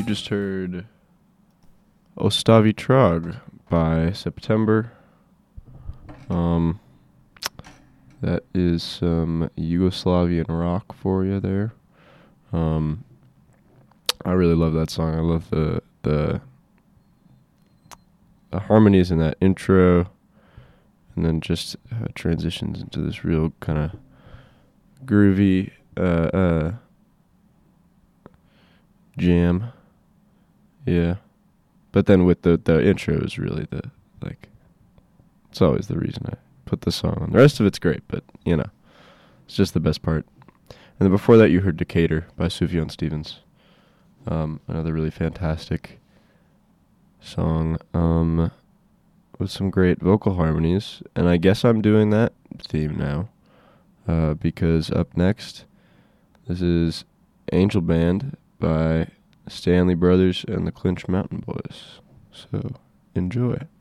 just heard Ostavi Trog by September. That is some Yugoslavian rock for you there. I really love that song. I love the harmonies in that intro, and then just transitions into this real kind of groovy jam. Yeah. But then with the intro is really it's always the reason I put the song on. The rest of it's great, but, it's just the best part. And then before that, you heard Decatur by Sufjan Stevens. Another really fantastic song with some great vocal harmonies. And I guess I'm doing that theme now because up next, this is Angel Band by Stanley Brothers and the Clinch Mountain Boys. So, enjoy.